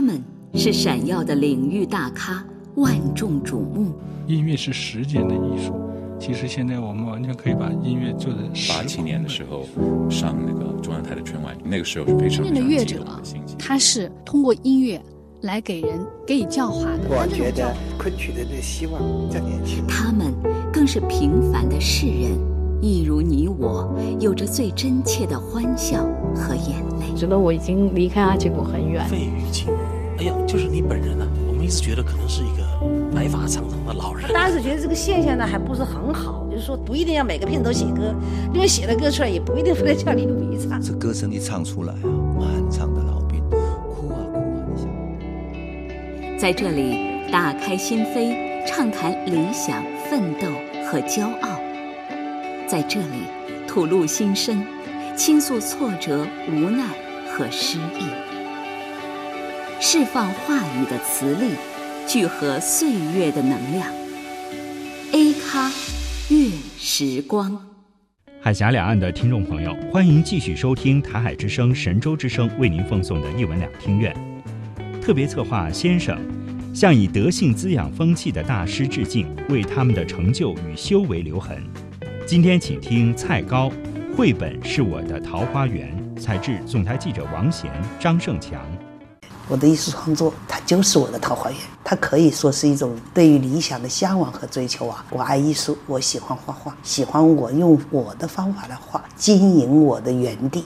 们是闪耀的领域大咖，万众瞩目。 音乐是时间的艺术，其实现在我们完全可以把音乐做的。 87年的时候上那个中央台的春晚，那个时候是非常真正的乐者，他是通过音乐来给予教化的。 我觉得昆曲的希望在年轻人。 他们更是平凡的世人，一如你我，有着最真切的欢笑和眼泪。 觉得我已经离开阿吉谷很远。 费玉清，哎呀，就是你本人啊！我们一直觉得可能是一个白发苍苍的老人。 当时觉得这个现象呢还不是很好，就是说不一定要每个片头写歌，因为写了歌出来也不一定非得叫你努力唱。 这歌声一唱出来啊，漫长的老兵哭啊哭啊，你想。 在这里打开心扉，畅谈理想、奋斗和骄傲。在这里吐露心声，倾诉挫折、无奈和失意，释放话语的磁力，聚合岁月的能量。A 咖乐时光。 海峡两岸的听众朋友，欢迎继续收听台海之声、神州之声为您奉送的一文两厅院特别策划。先生向以德性滋养风气的大师致敬，为他们的成就与修为留痕。今天请听蔡高，绘本是我的桃花源，采自总台记者王贤、张胜强。 我的艺术创作，它就是我的桃花源，它可以说是一种对于理想的向往和追求啊！我爱艺术，我喜欢画画，喜欢我用我的方法来画，经营我的园地。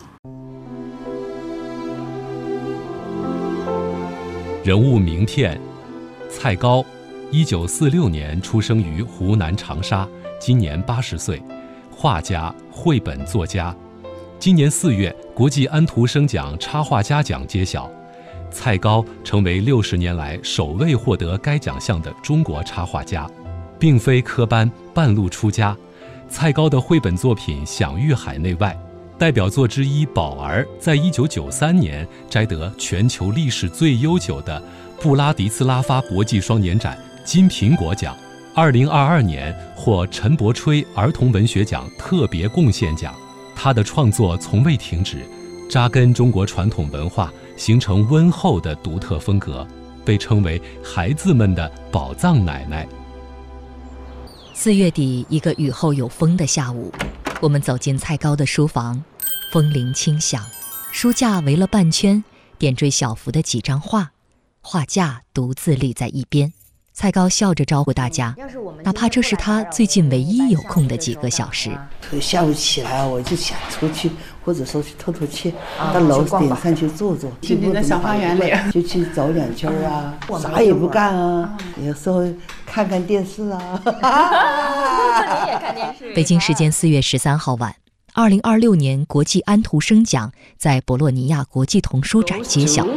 人物名片：蔡高，1946年出生于湖南长沙，今年80岁，画家、绘本作家。今年4月，国际安徒生奖插画家奖揭晓。蔡高成为60年来首位获得该奖项的中国插画家，并非科班半路出家。蔡高的绘本作品享誉海内外，代表作之一《宝儿》在1993年摘得全球历史最悠久的布拉迪斯拉发国际双年展金苹果奖，2022年获陈伯吹儿童文学奖特别贡献奖。他的创作从未停止，扎根中国传统文化，形成温厚的独特风格，被称为孩子们的宝藏奶奶。 4月底，一个雨后有风的下午，我们走进蔡高的书房，风铃轻响，书架围了半圈，点缀小幅的几张画，画架独自立在一边。蔡高笑着招呼大家，哪怕这是他最近唯一有空的几个小时。 下午起来我就想出去，或者说去透透气，到楼顶上去坐坐， 进在小花园里就去走2圈啊，啥也不干啊，有时候看看电视啊。 你也看电视。北京时间4月13号晚，2026年国际安徒生奖在博洛尼亚国际童书展揭晓。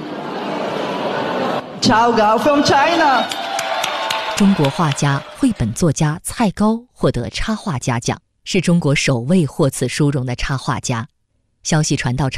Ciao Gao from China。 中国画家、绘本作家蔡高获得插画家奖，是中国首位获此殊荣的插画家。消息传到